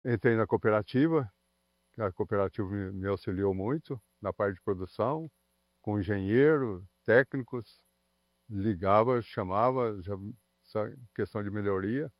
Entrei na cooperativa, que a cooperativa me auxiliou muito na parte de produção, com engenheiro, técnicos, ligava, chamava, já, essa questão de melhoria.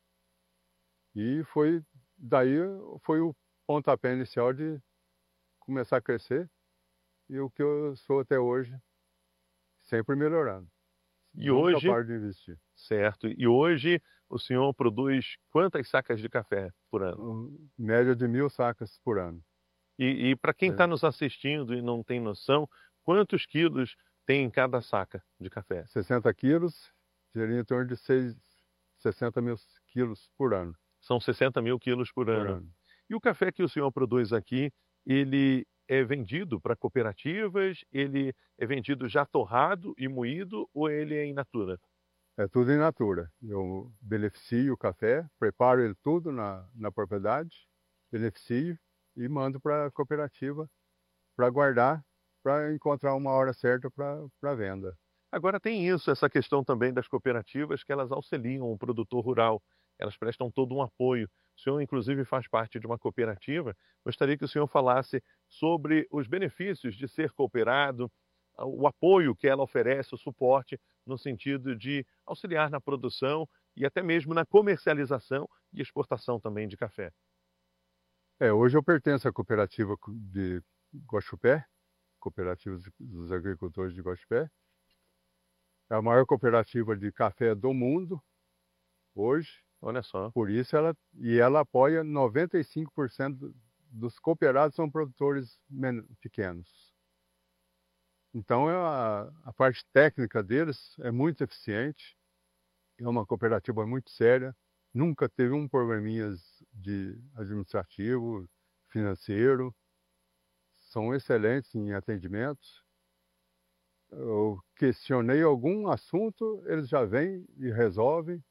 E daí foi o pontapé inicial de começar a crescer e o que eu sou até hoje, sempre melhorando. E Nunca hoje, paro de investir. certo, e hoje o senhor produz quantas sacas de café por ano? Média de 1.000 sacas por ano. E para quem Né? está nos assistindo e não tem noção, quantos quilos tem em cada saca de café? 60 quilos, seria em torno de 60 mil quilos por ano. São 60 mil quilos por Por ano. ano. E o café que o senhor produz aqui, ele é vendido para cooperativas? Ele é vendido já torrado e moído ou ele é in natura? É tudo in natura. Eu beneficio o café, preparo ele tudo na propriedade, beneficio e mando para a cooperativa para guardar, para encontrar uma hora certa para venda. Agora tem isso, essa questão também das cooperativas, que elas auxiliam o produtor rural, elas prestam todo um apoio. O senhor, inclusive, faz parte de uma cooperativa. Gostaria que o senhor falasse sobre os benefícios de ser cooperado, o apoio que ela oferece, o suporte, no sentido de auxiliar na produção e até mesmo na comercialização e exportação também de café. Hoje eu pertenço à cooperativa de Guaxupé, Cooperativa dos Agricultores de Guaxupé. É a maior cooperativa de café do mundo hoje. Olha só. Por isso ela apoia 95% dos cooperados são produtores pequenos. Então a parte técnica deles é muito eficiente. É uma cooperativa muito séria. Nunca teve um probleminha de administrativo, financeiro. São excelentes em atendimentos. Eu questionei algum assunto, eles já vêm e resolvem.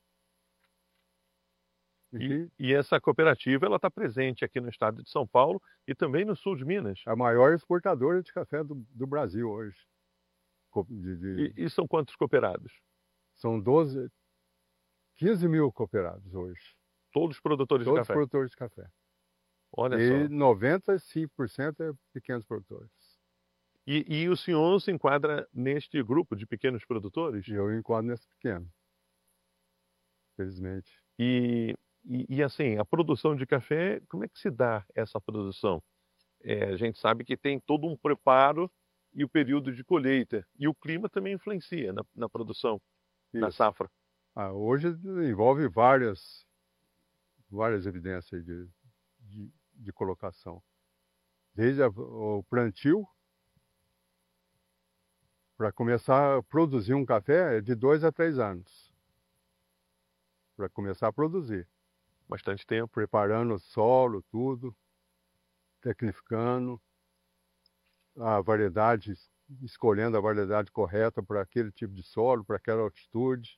E, Enfim, e essa cooperativa ela está presente aqui no estado de São Paulo e também no sul de Minas. a maior exportadora de café do Brasil hoje. E são quantos cooperados? São 15 mil cooperados hoje, Todos produtores de todos café. produtores de café. Olha E só. 95% é pequenos produtores. E o senhor se enquadra neste grupo de pequenos produtores? E eu enquadro nesse pequeno, felizmente. E assim, a produção de café, como é que se dá essa produção? A gente sabe que tem todo um preparo e o período de colheita. E o clima também influencia na produção, na Isso. safra. Hoje envolve várias evidências de colocação. Desde o plantio, para começar a produzir um café, é de 2 a 3 anos. Para começar a produzir. Bastante tempo. Preparando o solo, tudo, tecnificando a variedade, escolhendo a variedade correta para aquele tipo de solo, para aquela altitude.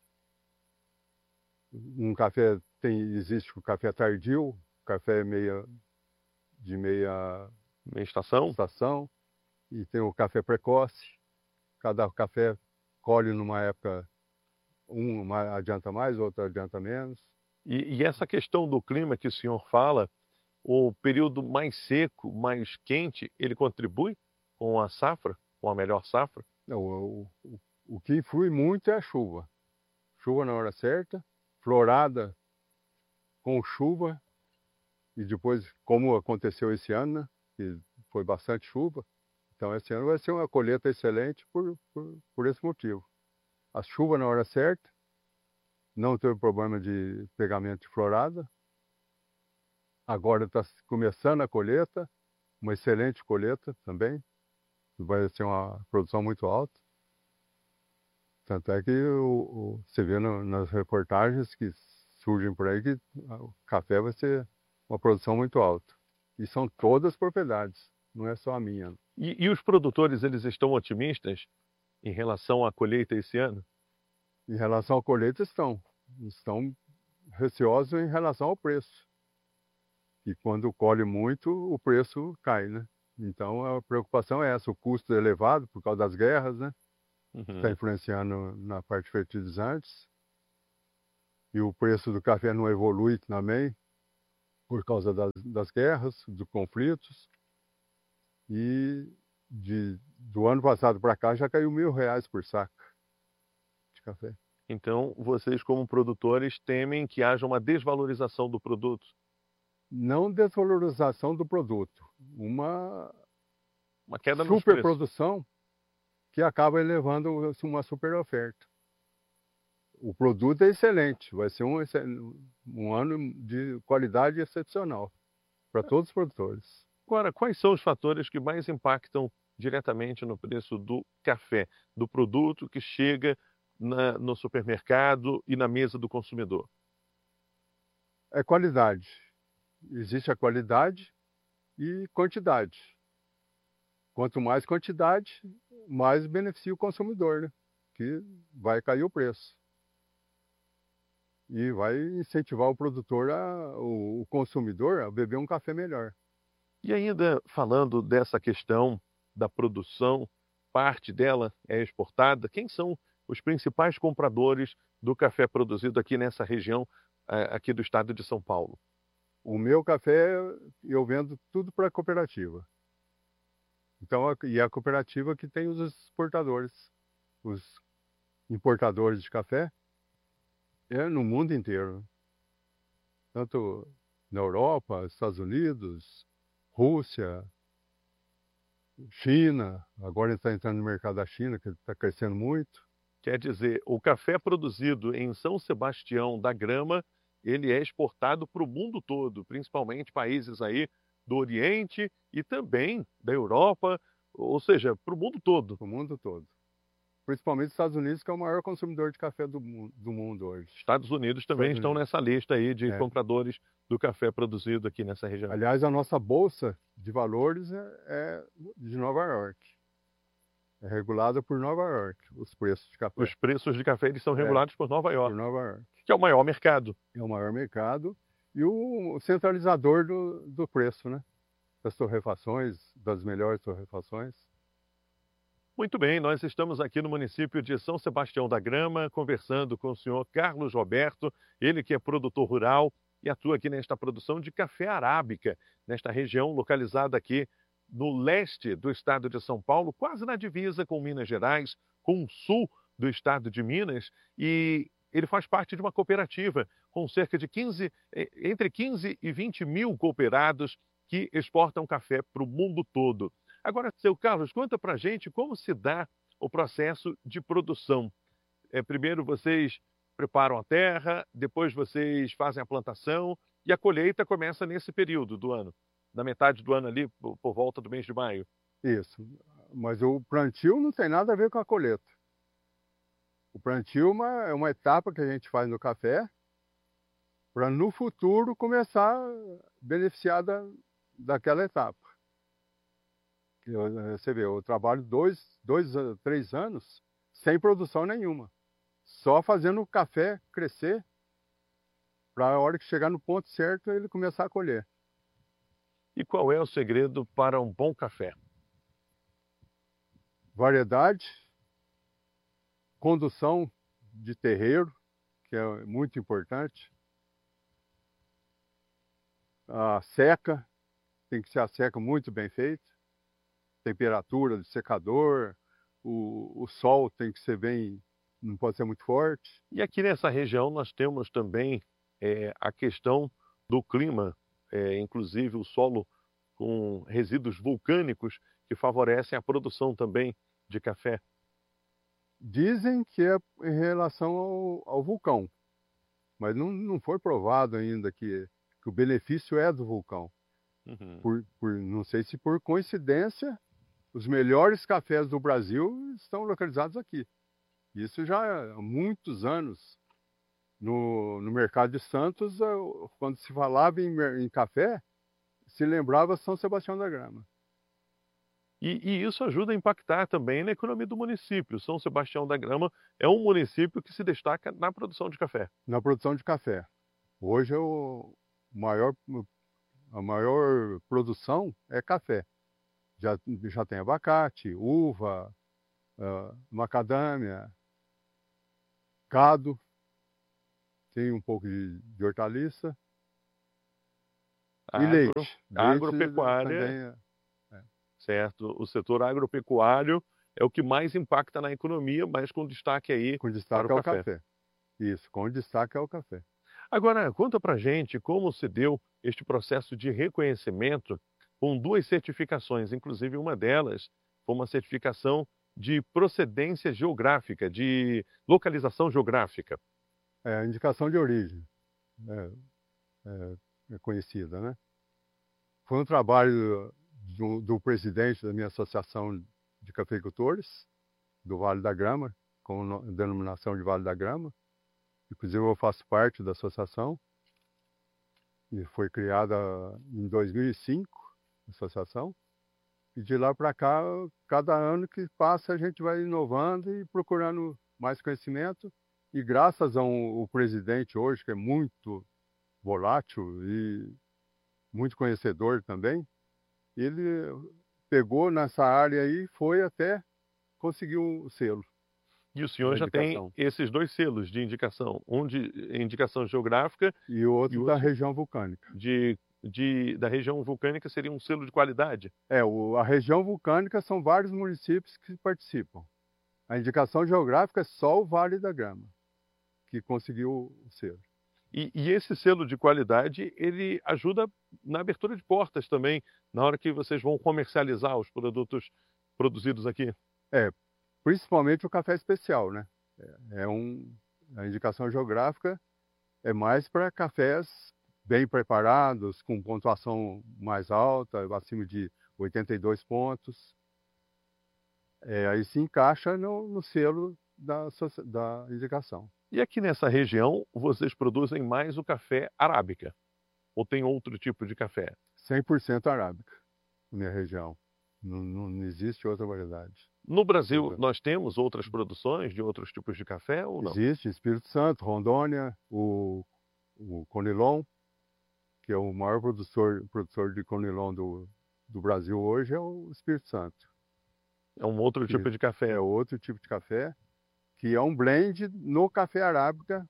Um café existe o café tardio, café de meia Meia estação? estação, e tem o café precoce. Cada café colhe numa época, adianta mais, outro adianta menos. E essa questão do clima que o senhor fala, o período mais seco, mais quente, ele contribui com a safra, com a melhor safra? Não, o que influi muito é a chuva. Chuva na hora certa, florada com chuva, e depois, como aconteceu esse ano, né, que foi bastante chuva, então esse ano vai ser uma colheita excelente por esse motivo. A chuva na hora certa, não teve problema de pegamento de florada, agora está começando a colheita, uma excelente colheita também, vai ser uma produção muito alta. Tanto é que você vê nas reportagens que surgem por aí que o café vai ser uma produção muito alta. E são todas propriedades, não é só a minha. E os produtores, eles estão otimistas em relação à colheita esse ano? Em relação à colheita, estão receosos em relação ao preço. E quando colhe muito, o preço cai, né? Então a preocupação é essa, o custo é elevado por causa das guerras, né? Está Uhum. influenciando na parte de fertilizantes. E o preço do café não evolui também, por causa das guerras, dos conflitos. E do ano passado para cá já caiu R$ 1.000 por saca de café. Então, vocês como produtores temem que haja uma desvalorização do produto? Não desvalorização do produto, uma queda nos preços. superprodução que acaba elevando uma super oferta. O produto é excelente, vai ser um ano de qualidade excepcional para todos os produtores. Agora, quais são os fatores que mais impactam diretamente no preço do café, do produto que chega no supermercado e na mesa do consumidor? É qualidade. Existe a qualidade e quantidade. Quanto mais quantidade, mais beneficia o consumidor, né? Que vai cair o preço. E vai incentivar o produtor, o consumidor, a beber um café melhor. E ainda falando dessa questão da produção, parte dela é exportada. Quem são os principais compradores do café produzido aqui nessa região, aqui do estado de São Paulo? O meu café eu vendo tudo para a cooperativa. Então, e a cooperativa que tem os exportadores, os importadores de café, no mundo inteiro. Tanto na Europa, Estados Unidos, Rússia, China. Agora está entrando no mercado da China, que está crescendo muito. Quer dizer, o café produzido em São Sebastião da Grama, ele é exportado para o mundo todo, principalmente países aí do Oriente e também da Europa, ou seja, para o mundo todo. Para o mundo todo. Principalmente os Estados Unidos, que é o maior consumidor de café do mundo hoje. Estados Unidos também estão nessa lista aí de compradores do café produzido aqui nessa região. Aliás, a nossa bolsa de valores é de Nova York. É regulada por Nova York, os preços de café. Os preços de café eles são regulados por Nova York. Por Nova York. Que é o maior mercado. É o maior mercado e o centralizador do preço, né? Das torrefações, das melhores torrefações. Muito bem, nós estamos aqui no município de São Sebastião da Grama, conversando com o senhor Carlos Roberto, ele que é produtor rural e atua aqui nesta produção de café arábica, nesta região localizada aqui no leste do estado de São Paulo, quase na divisa com Minas Gerais, com o sul do estado de Minas, e ele faz parte de uma cooperativa com cerca de entre 15 e 20 mil cooperados que exportam café para o mundo todo. Agora, seu Carlos, conta para a gente como se dá o processo de produção. Primeiro vocês preparam a terra, depois vocês fazem a plantação e a colheita começa nesse período do ano, na metade do ano ali, por volta do mês de maio. Isso, mas o plantio não tem nada a ver com a colheita. O plantio é uma etapa que a gente faz no café para no futuro começar a beneficiar daquela etapa. Você vê, eu trabalho 3 anos sem produção nenhuma, só fazendo o café crescer para a hora que chegar no ponto certo ele começar a colher. E qual é o segredo para um bom café? Variedade, condução de terreiro, que é muito importante, a seca, tem que ser a seca muito bem feita, temperatura do secador, o sol tem que ser não pode ser muito forte. E aqui nessa região nós temos também a questão do clima, inclusive o solo com resíduos vulcânicos que favorecem a produção também de café. Dizem que é em relação ao vulcão, mas não foi provado ainda que o benefício é do vulcão. Uhum. Não sei se por coincidência, os melhores cafés do Brasil estão localizados aqui. Isso já há muitos anos. No mercado de Santos, quando se falava em café, se lembrava São Sebastião da Grama. E isso ajuda a impactar também na economia do município. São Sebastião da Grama é um município que se destaca na produção de café. Na produção de café. Hoje a maior produção é café. Já tem abacate, uva, macadâmia, gado, tem um pouco de hortaliça. E leite. Leite agropecuária, também é. certo? O setor agropecuário é o que mais impacta na economia, mas com destaque aí Com para o destaque ao café. café. Isso, com destaque ao café. Agora, conta pra gente como se deu este processo de reconhecimento com duas certificações, inclusive uma delas foi uma certificação de procedência geográfica, de localização geográfica. É a indicação de origem, é, é conhecida, né? Foi um trabalho do presidente da minha associação de cafeicultores, do Vale da Grama, com denominação de Vale da Grama. Inclusive eu faço parte da associação, e foi criada em 2005, a associação. E de lá para cá, cada ano que passa, a gente vai inovando e procurando mais conhecimento. E graças ao presidente hoje, que é muito volátil e muito conhecedor também, ele pegou nessa área aí e foi até conseguir o selo E o senhor da já tem indicação. esses dois selos de indicação, um de indicação geográfica E o e outro da outro região vulcânica. da região vulcânica, seria um selo de qualidade. A região vulcânica são vários municípios que participam. A indicação geográfica é só o Vale da Grama, que conseguiu o selo. E esse selo de qualidade, ele ajuda na abertura de portas também, na hora que vocês vão comercializar os produtos produzidos aqui. Principalmente o café especial, né? A indicação geográfica é mais para cafés bem preparados, com pontuação mais alta, acima de 82 pontos. Aí se encaixa no selo da indicação. E aqui nessa região, vocês produzem mais o café arábica? Ou tem outro tipo de café? 100% arábica, na minha região. Não existe outra variedade. No Brasil, nós temos outras produções de outros tipos de café ou não? Existe Espírito Santo, Rondônia, o Conilon, que é o maior produtor de Conilon do Brasil hoje, é o Espírito Santo. É um outro tipo de café. É outro tipo de café, que é um blend no café arábica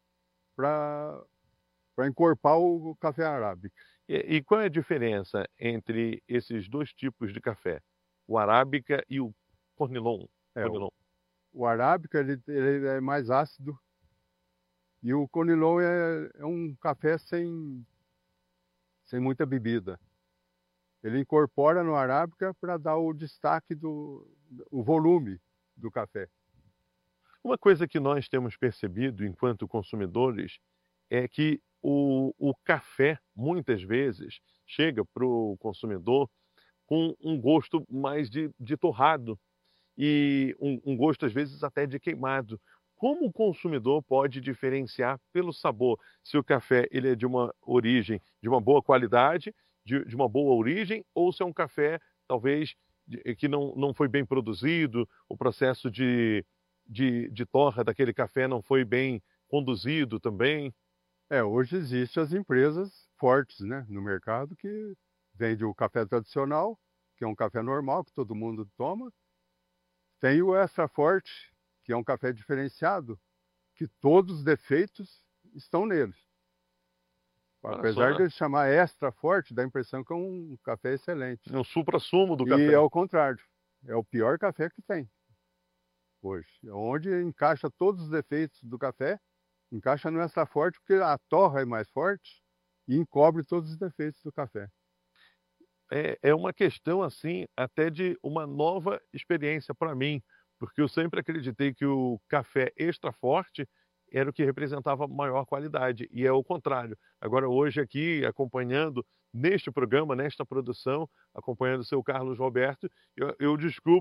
para encorpar o café arábica. E qual é a diferença entre esses dois tipos de café? O arábica e o Conilon? O arábica ele é mais ácido e o Conilon é um café sem muita bebida. Ele incorpora no arábica para dar o destaque o volume do café. Uma coisa que nós temos percebido enquanto consumidores é que o café, muitas vezes, chega para o consumidor com um gosto mais de torrado e um gosto, às vezes, até de queimado. Como o consumidor pode diferenciar pelo sabor se o café ele é de uma origem, de uma boa qualidade, de uma boa origem, ou se é um café, talvez, que não foi bem produzido, o processo de torra daquele café não foi bem conduzido também? Hoje existem as empresas fortes, né, no mercado que vende o café tradicional, que é um café normal, que todo mundo toma. Tem o extra forte, que é um café diferenciado, que todos os defeitos estão nele. Apesar de ele chamar extra forte, dá a impressão que é um café excelente. É um supra-sumo do E café. é o contrário, é o pior café que tem hoje. Onde encaixa todos os defeitos do café, encaixa no extra forte, porque a torra é mais forte e encobre todos os defeitos do café. É uma questão, assim, até de uma nova experiência para mim, porque eu sempre acreditei que o café extra forte era o que representava maior qualidade, e é o contrário. Agora, hoje aqui, acompanhando neste programa, nesta produção, acompanhando o seu Carlos Roberto, eu descubro